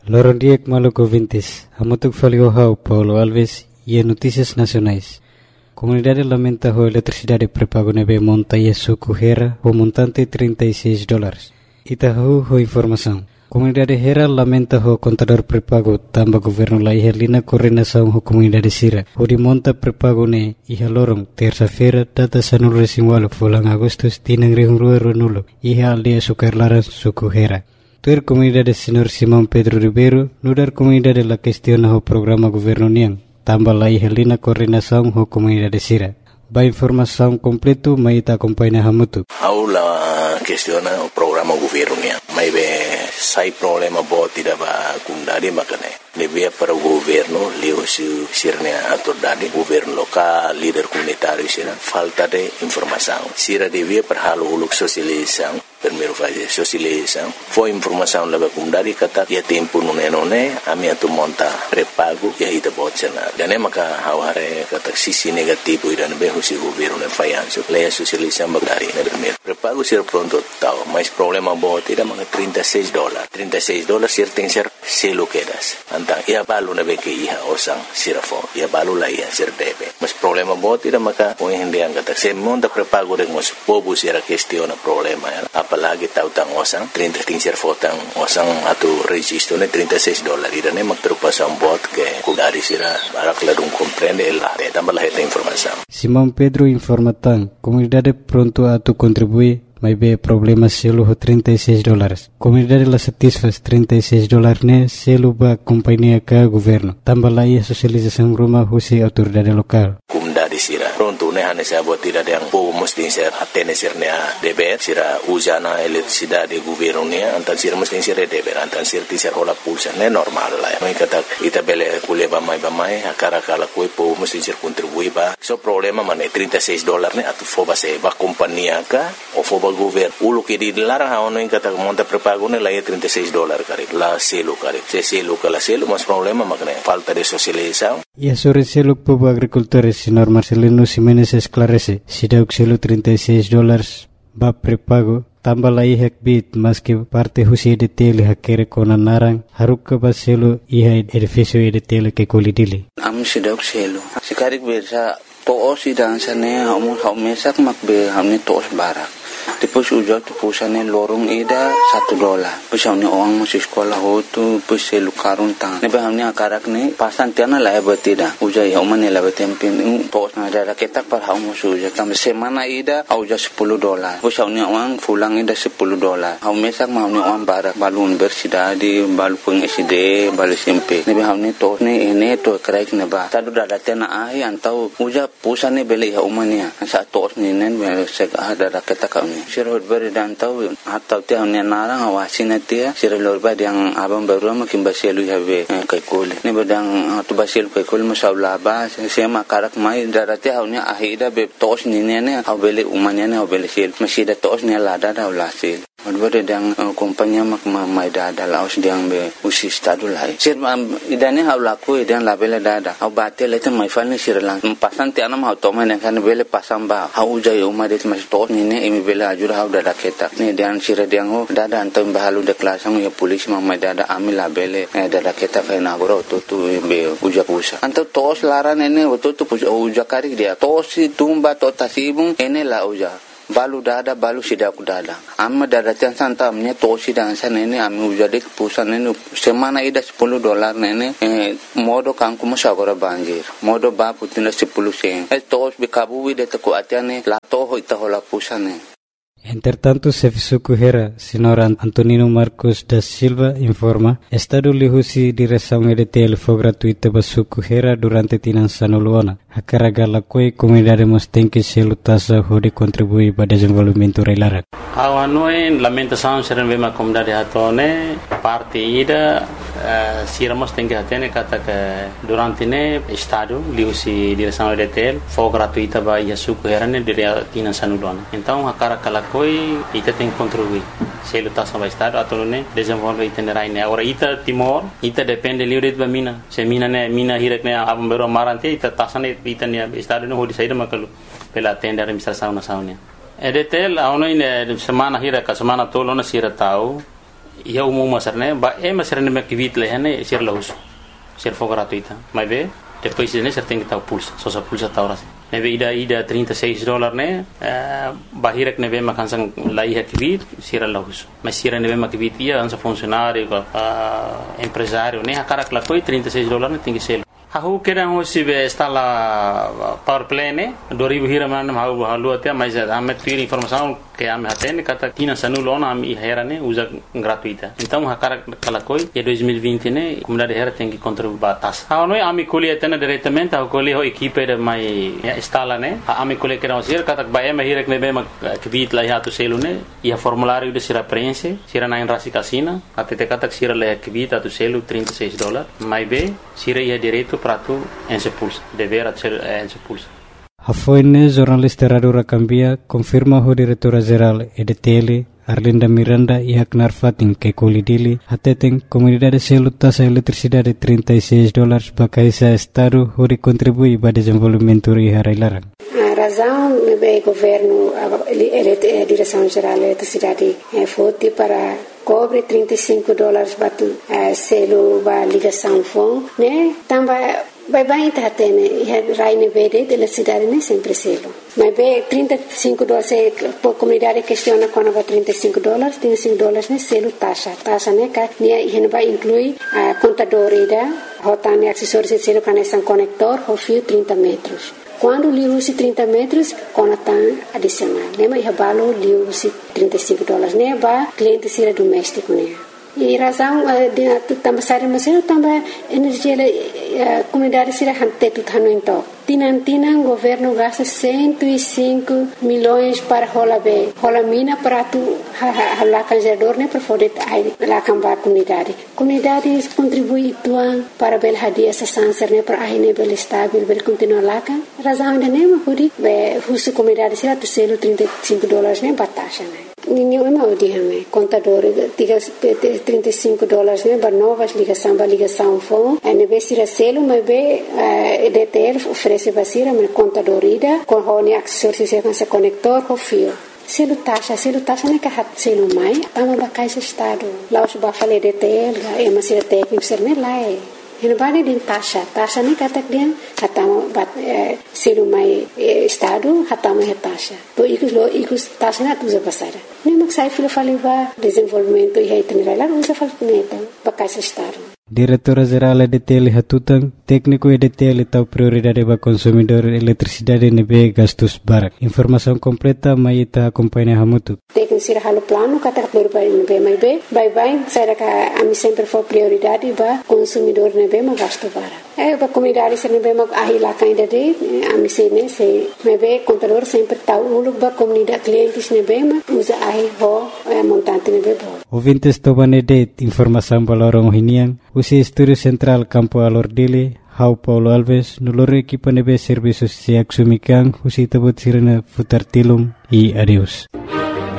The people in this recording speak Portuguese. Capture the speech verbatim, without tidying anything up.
Lorondiek Maluco Vintes, Amotuk Faliohau, Paulo Alves e Notícias Nacionais. Comunidade lamenta a eletricidade pré-pago nebe monta e suco Hera o montante trinta e seis dólares. Itahu ho informação. Comunidade Hera lamenta o contador pré-pago tamba governo la ihelina coordenação ho comunidade Sira. O de monta pré-pago ne iha lorong terça-feira data sanul resinwalo fulang agustus tinang rihungrua runulo iha aldia sukarlaran suco Hera. Tuer comunidade senhor Simão Pedro Ribeiro nudar comunidade la questiona ho programa governo niang tamba la ihelina coordenação ho comunidade Sira. Ba informação completo mai ta acompanha hamutu. Aula questiona o programa governo niang. Mai be sai problema bo tidak ba kundari makane. Lebih para o governo leu se sirne autoridade governo local líder comunitário sira falta de informação. Sira devia para halo uluk sosialização primeiro fase sosialização foi informação leva comunidade kata ya tempo nune nune ami atu monta pré-pago ya ita botsenar dan maka haware kata sisi negativo idan be husi governo ne fayanso leia sosialização bagari ne primeiro pré-pago sira pronto tau mas problema bo tidak maka trinta e seis dólares trinta e seis dólares sir tem ser selo quedas antang ia balu na be ke iha osang sira fo ia balu la ia sir debe mas problema bo tidak maka o hindi ang kata se monta pré-pago de mos pobu sira questiona problema ya apalagi tahu tang osang trinta tingser fotang osang atu registro ne trinta e seis dólares irane magtrupasan bot ke kudari sira barak ladung comprende la de tambah esta informação. Simão Pedro informa tang comunidade pronto atu contribui mai be problema selo ho trinta e seis dólares. Comunidade la satisfaz trinta e seis dólares ne selo ba companhia ka governo. Tambah lai sosialização rumah husi autoridade lokal. Comunidade sira pronto ne hane sa buat tidak yang po mesti ser atene sirne D B R sira usana eletricidade governo ne antan sira mesti ser D B R antan sir ti ser hola pulsa ne normal la. Mai kata ita bele kuleba mai ba mai akara kala koi po mesti ser contribui ba. So problema mane trinta e seis dólares ne atu foba se ba companhia ka o foba governo ulu que di larang ha ono kata monta pré-pago ne la e trinta e seis dólares kare la selo kare se selo kala selo mas problema makne falta de socialização. E a sobre selo povo agricultores senhor Marcelino Ximenes esclarece si dauk selo trinta e seis dólares ba pré-pago tambah la ihek bit mas que parte husi de tele hakere kona narang haruk ba selo iha edifício de tele que kolidili am si dauk selo sikarik bersa to si dan sane hamu haumesak makbe hamni tos barak Depois ujar tu pusane lorong ida satu dolar. Pusau ni orang masih sekolah ho tu pusai lukarun tang. Nebe hamni akarak ni pasan tiana lah betida. Ujar ya umane lah betempin. Tos ada raketak par hau musuh ujar. Tam semana ida au ujar sepuluh dolar. Pusau ni orang pulang ida sepuluh dolar. Hau mesak mau ni orang barak balun bersida di balu peng S D balu S M P. Nebe hamni tos ni ini tu kerai neba. Tadu dah tiana ai antau ujar pusane beli ya umane. Saat tos ni nen sek ada raketak kau. Sirot beri dan tahu atau tiang ni narang awasin dia sirot lorba yang abang baru makin basilu habe kai kol ni bedang tu basilu kai kol masalah ba sema karak mai darati haunya ahida be tos ni ne au bele umanya ne au bele sil masih da tos ni lada da ulasil Odbere dang kompanya mak mai dada laos diang be usi stadu lai. Sir idane hau laku idan labele dada. Hau bate lete mai falni sir lang. Pasan ti anam hau toma ne kan bele pasam ba. Hau jai uma det mas to ni ne imi bele ajur hau dada ketak. Ni diang sir diang ho dada antam bahalu de klasang ya polis mak mai dada ami labele dada ketak kai na goro to tu be uja pusa. Anto tos laran ene to tu uja kari dia. Tos tumba to tasibung ene la uja. Balu dada balu sida ku dada amma dada chan santa amnya tosi dan sana ini ami ujade pusan ini semana ida sepuluh dolar nene eh, modo kangku masagora banjir modo ba putina sepuluh sen eh tos bikabu de taku atiane la to ho ita hola pusane. Entretanto, Sefisuku Hera, senhor Antonino Marcos da Silva, informa, Estado lihusi direção E D T L foi gratuita para Suku Hera durante tinan sanuluana. A carga la coi comunidade mos tem que se lutasa hode contribuir para desenvolvimento reilara. A noi lamentação serem vema comunidade hatone parte ida uh, siramos tem que atene kata que durante ne Estado lihusi direção E D T L foi gratuita para Suku Hera ne dire tinan sanuluana. Então a carga la coi ita tem que contribuir. Se lutasa para Estado atau ne desenvolve itinerai ne. Agora ita Timor ita depende livre de mina. Se mina ne mina hirak ne abam bero marante ita tasane ita ne Estado no hodi saída makalu pela tenda administração nacional. E D T L a ono ine semana hirak semana tolo na sira tau ia umum masarne ba e masarne me kivit lehane sir lahus sir for gratuita mas be depois né você tem que estar pulsa só só pulsa tá hora neve ida ida trinta e seis dólares né bahirek neve makansang lai aktivit sira lahus mas sira neve makivit ia ansa funcionário empresário né akara klakoi trinta e seis dólares né tem que ser Aku kira hoje está lá power play né dua ribu hira mana mau halu até mas ame tira informação que ame hatene kata tina sanulon ame hera né usa gratuita então hakara kalakoi e dois mil e vinte né comunidade hera tem que contribuir batas ah noi ame colhe até diretamente a colhe ho equipe de mai instala né ame colhe que não ser kata bae me hira que me bem que bit lá ya tu selo né e a formulário de sira preenche sira na rasi casina até te kata sira le que bit tu selo trinta e seis dólares mais be sira ia direito para tu en se pulsa dever ser en se pulsa Hafoine jornalista Radio Rakambia confirma ho diretora geral E D T L Arlinda Miranda e Haknar Fatin que colidili hateten comunidade selutas a eletricidade trinta e seis dólares bakaisa estado hori contribui para desenvolvimento e harailarang. A razão do governo a direção geral da eletricidade foi para cobre trinta e cinco dólares batu selo ba ligação fon né também vai bem tá tendo e raine verde da cidade né sempre selo mas bem trinta e cinco dólares por comunidade questiona quando vai trinta e cinco dólares trinta e cinco dólares né selo taxa taxa né que ne vai inclui a contador ida rotane acessórios de selo conexão conector o fio trinta metros. Quando li usi trinta metros, conatan adicional. Nema ia balo li usi trinta e cinco dólares. Ne ba cliente sira doméstico ne. E razão de também sair mas eu também energia a comunidade sira hante tu tano então. Tinan tinan governo gasta cento e cinco milhões para rola be. Rola mina para tu lá canjador ne para poder lá cambar comunidade. Comunidade contribui tuan para bel hadia essa sanser ne para aí ne bel estável bel continuar lá kan. Razão de nema hudi be husu comunidade sira tu selo trinta e cinco dólares ne batasha ne. Ninguém me odia me contador diga trinta e cinco dólares né para novas ligação para ligação fone é ne sira selo mas be E D T L oferece basira me contador ida com hone acessórios com esse conector com fio selo taxa selo taxa né que hat selo mai tama bakai se estado lá os ba fale E D T L é mas sira técnico ser ne lá é Henbane din taxa, taxa ni katak dia hatama bat selo mai estado hatama he taxa. To ikus lo ikus taxa na tuza pasara. Ni maksai filo faliva desenvolvimento e itinerário lá usa falneta bakai se estado. Diretora Geral E D T L Hatutang, técnico E D T L tahu prioridade para consumidor eletricidade nebe gastos barak. Informação completa mai ita acompanha hamutu. Técnico sira halo plano kata berbai nebe mai be, bye bye saya ka ami sempre for prioridade ba consumidor nebe ma gasto barak. Eh ba comunidade sira nebe ma ahila kainda de ami sene se nebe contador sempre tahu ulu ba comunidade clientes nebe ma usa ahi ho montante nebe bo. Ouvintes tobane de informação balorong hinian. Usi Estúdio Central Campo Alordile, Hau Paulo Alves, nulore equipa nebe serviços se axumikan, usi tabot sirena futar tilum e adeus.